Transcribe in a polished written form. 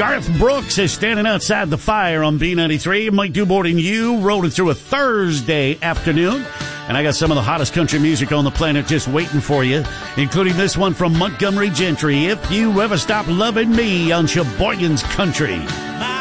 Garth Brooks is standing outside the fire on B93. Mike Dubort and you rolling through a Thursday afternoon. And I got some of the hottest country music on the planet just waiting for you, including this one from Montgomery Gentry, If You Ever Stop Loving Me on Sheboygan's Country.